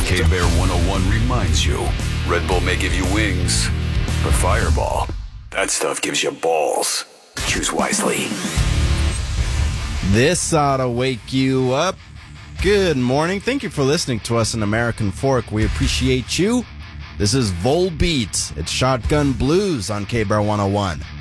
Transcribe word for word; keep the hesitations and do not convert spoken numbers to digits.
K-Bear one oh one reminds you, Red Bull may give you wings, but Fireball, that stuff gives you balls. Choose wisely. This ought to wake you up. Good morning. Thank you for listening to us in American Fork. We appreciate you. This is Volbeat. It's Shotgun Blues on K-Bear one oh one.